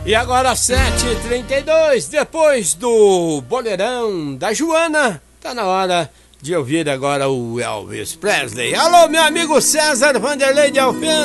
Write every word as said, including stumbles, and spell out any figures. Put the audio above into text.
E agora sete e trinta e dois, depois do boleirão da Joana, tá na hora de ouvir agora o Elvis Presley. Alô, meu amigo César Vanderlei de Alfeno.